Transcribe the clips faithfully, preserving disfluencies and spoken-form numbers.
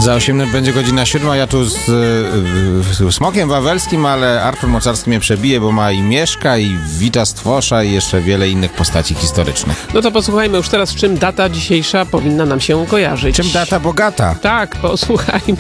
Za osiem minut będzie godzina siódma, ja tu z, z Smokiem Wawelskim, ale Artur Moczarski mnie przebije, bo ma i Mieszka, i Wita Stwosza, i jeszcze wiele innych postaci historycznych. No to posłuchajmy już teraz, czym data dzisiejsza powinna nam się kojarzyć. Czym data bogata? Tak, posłuchajmy.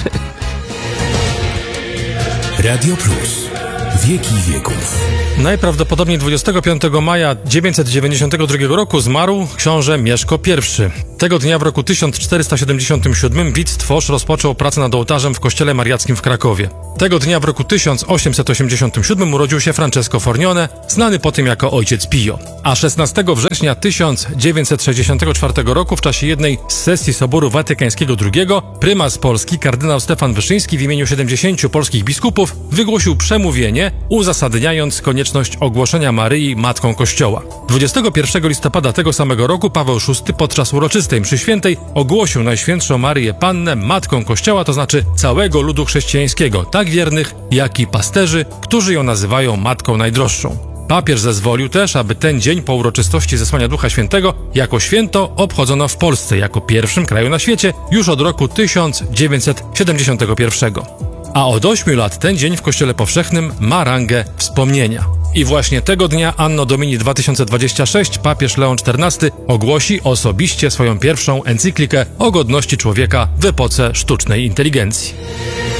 Radio Plus. Wieki wieków. Najprawdopodobniej dwudziestego piątego maja dziewięćset dziewięćdziesiątego drugiego roku zmarł książę Mieszko I. Tego dnia w roku tysiąc czterysta siedemdziesiątym siódmym Wit Stwosz rozpoczął pracę nad ołtarzem w kościele mariackim w Krakowie. Tego dnia w roku tysiąc osiemset osiemdziesiątym siódmym urodził się Francesco Fornione, znany po tym jako Ojciec Pio. A szesnastego września tysiąc dziewięćset sześćdziesiątego czwartego roku w czasie jednej z sesji Soboru Watykańskiego drugiego prymas Polski kardynał Stefan Wyszyński w imieniu siedemdziesięciu polskich biskupów wygłosił przemówienie, uzasadniając konieczność ogłoszenia Maryi Matką Kościoła. dwudziestego pierwszego listopada tego samego roku Paweł szósty podczas uroczystej mszy świętej ogłosił Najświętszą Maryję Pannę Matką Kościoła, to znaczy całego ludu chrześcijańskiego, tak wiernych, jak i pasterzy, którzy ją nazywają Matką Najdroższą. Papież zezwolił też, aby ten dzień po uroczystości zesłania Ducha Świętego jako święto obchodzono w Polsce, jako pierwszym kraju na świecie, już od roku tysiąc dziewięćset siedemdziesiątego pierwszego. A od ośmiu lat ten dzień w Kościele Powszechnym ma rangę wspomnienia. I właśnie tego dnia Anno Domini dwa tysiące dwudziesty szósty papież Leon czternasty ogłosi osobiście swoją pierwszą encyklikę o godności człowieka w epoce sztucznej inteligencji.